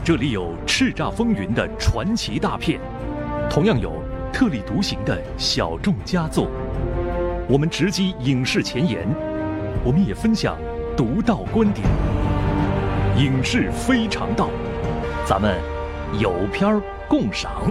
这里有叱咤风云的传奇大片，同样有特立独行的小众佳作。我们直击影视前沿，我们也分享独到观点。影视非常道，咱们有片儿共赏。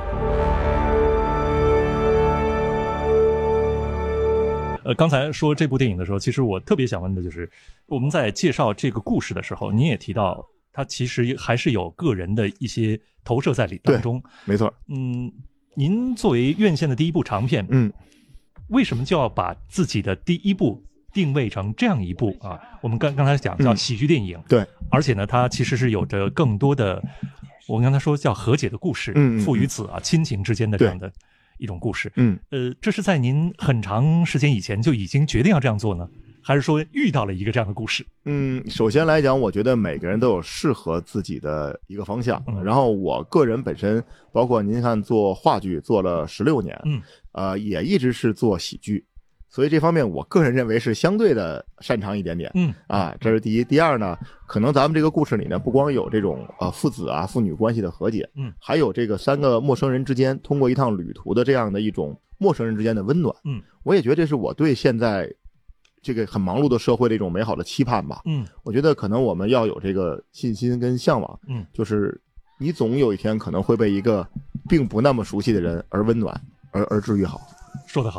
刚才说这部电影的时候，其实我特别想问的就是，我们在介绍这个故事的时候，您也提到，它其实还是有个人的一些投射在里当中。 没错。 您作为院线的第一部长片，为什么就要把自己的第一部定位成这样一部啊？我们刚才讲叫喜剧电影， 对， 而且呢，它其实是有着更多的，我们刚才说叫和解的故事，父与子啊，亲情之间的这样的一种故事。这是在您很长时间以前就已经决定要这样做呢，还是说遇到了一个这样的故事？ 首先来讲，我觉得每个人都有适合自己的一个方向。然后我个人本身，包括您看做话剧做了16年，也一直是做喜剧，所以这方面我个人认为是相对的擅长一点点。这是第一。第二呢，可能咱们这个故事里呢，不光有这种父子啊父女关系的和解，还有这个3个陌生人之间通过一趟旅途的这样的一种陌生人之间的温暖。我也觉得这是我对现在这个很忙碌的社会的一种美好的期盼吧。我觉得可能我们要有这个信心跟向往。就是你总有一天可能会被一个并不那么熟悉的人而温暖而治愈好。 说得好。